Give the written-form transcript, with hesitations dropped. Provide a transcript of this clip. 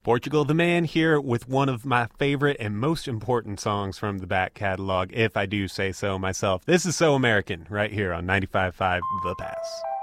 Portugal the Man here with one of my favorite and most important songs from the back catalog, if I do say so myself. This is So American right here on 95.5 The Pass.